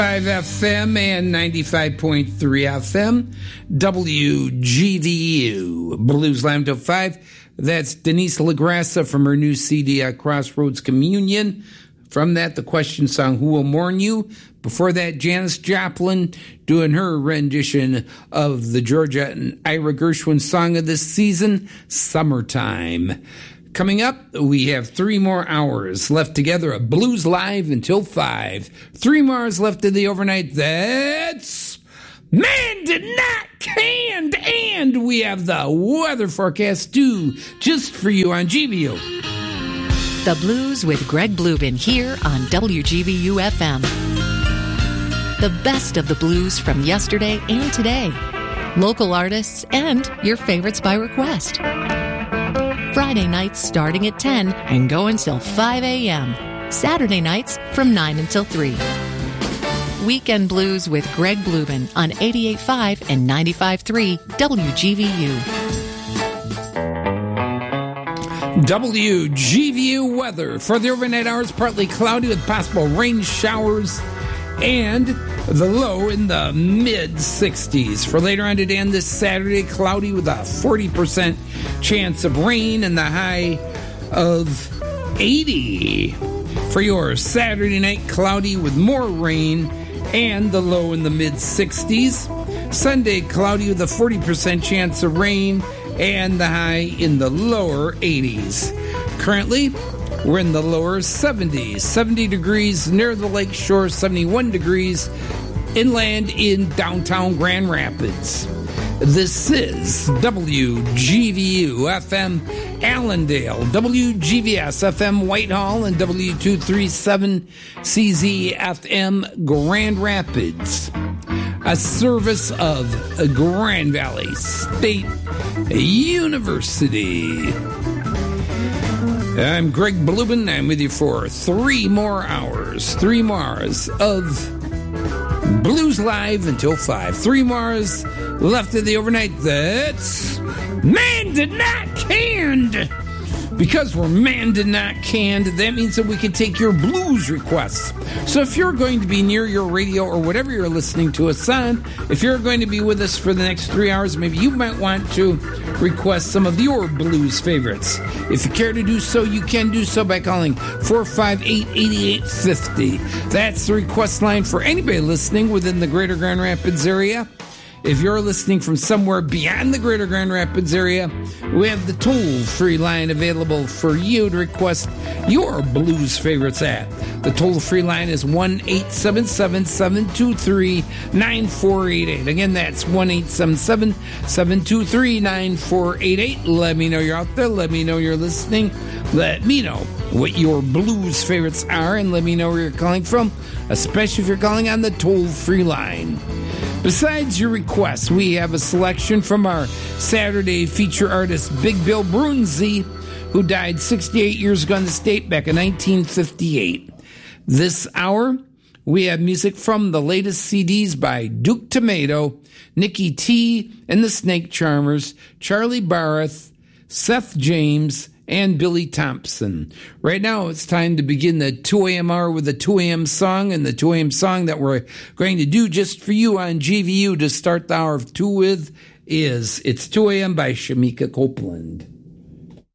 FM and 95.3 FM, WGVU, Blues Lamb till 5. That's Denise LaGrassa from her new CD, Crossroads Communion. From that, the question song, Who Will Mourn You? Before that, Janis Joplin doing her rendition of the Georgia and Ira Gershwin song of this season, Summertime. Coming up, we have 3 more hours left together of Blues Live until 5. 3 more hours left of the overnight. That's Man Did Not Canned. And we have the weather forecast too, just for you on GVU. The Blues with Greg Blubin here on WGVU FM. The best of the blues from yesterday and today. Local artists and your favorites by request. Friday nights starting at 10 and go until 5 a.m. Saturday nights from 9 until 3. Weekend Blues with Greg Blubin on 88.5 and 95.3 WGVU. WGVU weather for the overnight hours, partly cloudy with possible rain showers and the low in the mid-60s. For later on today and this Saturday, cloudy with a 40% chance of rain and the high of 80. For your Saturday night, cloudy with more rain and the low in the mid-60s. Sunday, cloudy with a 40% chance of rain and the high in the lower 80s. Currently, we're in the lower 70s, 70 degrees near the lake shore, 71 degrees inland in downtown Grand Rapids. This is WGVU FM Allendale, WGVS FM Whitehall, and W237CZ FM Grand Rapids. A service of Grand Valley State University. I'm Greg Blubin. I'm with you for 3 more hours. 3 more hours of Blues Live until 5. 3 more hours left of the overnight. That's Man Did Not Canned. Because we're Man Did Not Canned, that means that we can take your blues requests. So if you're going to be near your radio or whatever you're listening to us on, if you're going to be with us for the next 3 hours, maybe you might want to request some of your blues favorites. If you care to do so, you can do so by calling 458-8850. That's the request line for anybody listening within the greater Grand Rapids area. If you're listening from somewhere beyond the greater Grand Rapids area, we have the toll-free line available for you to request your blues favorites at. The toll-free line is 1-877-723-9488. Again, that's 1-877-723-9488. Let me know you're out there. Let me know you're listening. Let me know what your blues favorites are, and let me know where you're calling from, especially if you're calling on the toll-free line. Besides your requests, we have a selection from our Saturday feature artist, Big Bill Brunzi, who died 68 years ago in the state back in 1958. This hour, we have music from the latest CDs by Duke Tomato, Nikki T and the Snake Charmers, Charlie Barrett, Seth James, and Billy Thompson. Right now, it's time to begin the 2 a.m. hour with the 2 a.m. song, and the 2 a.m. song that we're going to do just for you on GVU to start the hour of 2 with is It's 2 a.m. by Shamika Copeland.